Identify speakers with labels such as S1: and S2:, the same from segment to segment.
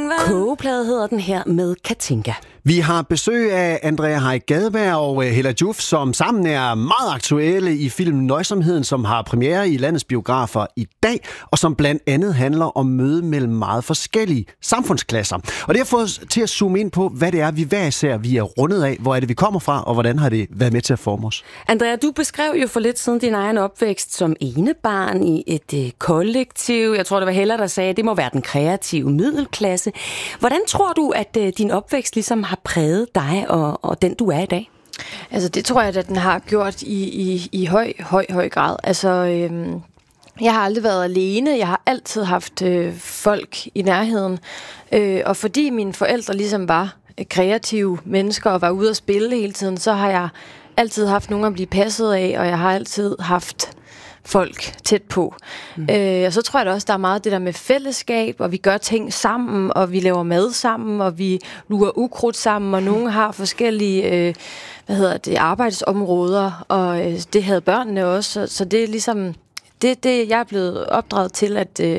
S1: Kogeplade hedder den her med Katinka.
S2: Vi har besøg af Andrea Haik Gadeberg og Hella Joof, som sammen er meget aktuelle i filmen Nøjsomheden, som har premiere i landets biografer i dag, og som blandt andet handler om møde mellem meget forskellige samfundsklasser. Og det har fået os til at zoome ind på, hvad det er, vi hver især vi er rundet af, hvor er det, vi kommer fra, og hvordan har det været med til at forme os.
S1: Andrea, du beskrev jo for lidt siden din egen opvækst som enebarn i et kollektiv. Jeg tror, det var Hella, der sagde, at det må være den kreative middelklasse. Hvordan tror du, at din opvækst ligesom har præget dig og den, du er i dag?
S3: Altså, det tror jeg, at den har gjort i høj grad. Altså, jeg har aldrig været alene. Jeg har altid haft folk i nærheden. Og fordi mine forældre ligesom var kreative mennesker og var ude at spille hele tiden, så har jeg altid haft nogen at blive passet af, og jeg har altid haft folk tæt på. Og så tror jeg da også, der er meget det der med fællesskab, og vi gør ting sammen, og vi laver mad sammen, og vi lurer ukrudt sammen, og nogen har forskellige arbejdsområder, og det havde børnene også, så det er ligesom det jeg er blevet opdraget til,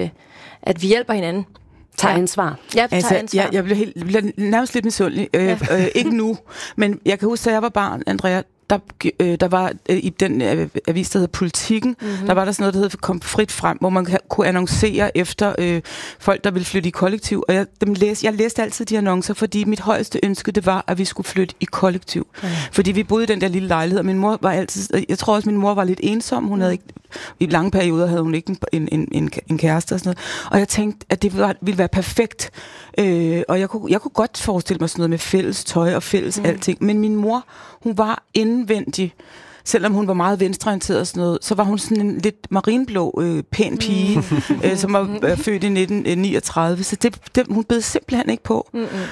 S3: at vi hjælper hinanden.
S1: Tager ansvar.
S3: Ja, tager ansvar.
S4: Jeg bliver nærmest lidt misundelig. Ikke nu, men jeg kan huske, da jeg var barn, Andrea, der var i den avis, der hedder Politikken, der var der sådan noget, der hed Kom frit frem, hvor man kunne annoncere efter folk, der ville flytte i kollektiv. Og jeg læste altid de annoncer, fordi mit højeste ønske, det var, at vi skulle flytte i kollektiv. Fordi vi boede i den der lille lejlighed, og min mor var altid, jeg tror også, min mor var lidt ensom. Hun havde ikke, i lange perioder havde hun ikke en kæreste og sådan noget. Og jeg tænkte, at det ville være perfekt. Og jeg kunne godt forestille mig sådan noget med fælles tøj og fælles alting. Men min mor, hun var indvendig, selvom hun var meget venstreorienteret og sådan noget, så var hun sådan en lidt marinblå, pæn pige, som var født i 1939. Så hun bed simpelthen ikke på.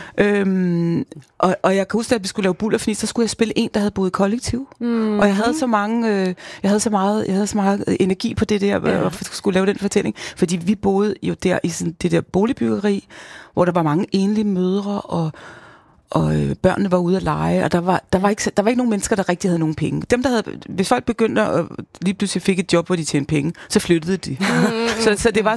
S4: Og jeg kan huske, at vi skulle lave Bullerfnis, så skulle jeg spille en, der havde boet i kollektiv. Og jeg havde så meget energi på det der, og skulle lave den fortælling. Fordi vi boede jo der i sådan det der boligbyggeri, hvor der var mange enlige mødre, og børnene var ude at lege, og der var ikke nogen mennesker, der rigtig havde nogen penge. Dem, der havde, hvis folk begyndte at lige pludselig fik et job, hvor de tjente penge, så flyttede de. Så det var